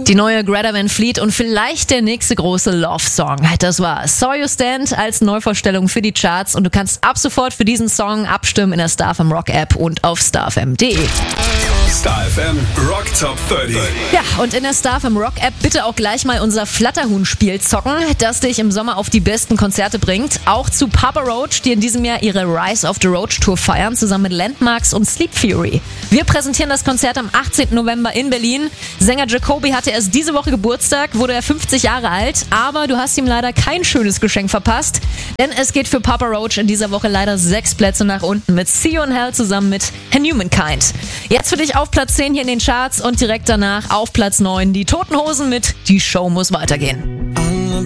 Die neue Greta Van Fleet und vielleicht der nächste große Love-Song. Das war Saw You Stand als Neuvorstellung für die Charts und du kannst ab sofort für diesen Song abstimmen in der StarFM Rock App und auf starfm.de. StarFM Rock Top 30. Ja, und in der StarFM Rock App bitte auch gleich mal unser Flatterhuhn-Spiel zocken, das dich im Sommer auf die besten Konzerte bringt. Auch zu Papa Roach, die in diesem Jahr ihre Rise of the Roach Tour feiern, zusammen mit Landmarks und Sleep Fury. Wir präsentieren das Konzert am 18. November in Berlin. Sänger Jacoby hatte erst diese Woche Geburtstag, wurde er 50 Jahre alt, aber du hast ihm leider kein schönes Geschenk verpasst, denn es geht für Papa Roach in dieser Woche leider 6 Plätze nach unten mit See You in Hell zusammen mit Humankind. Jetzt für dich auf Platz 10 hier in den Charts und direkt danach auf Platz 9 die Toten Hosen mit Die Show muss weitergehen.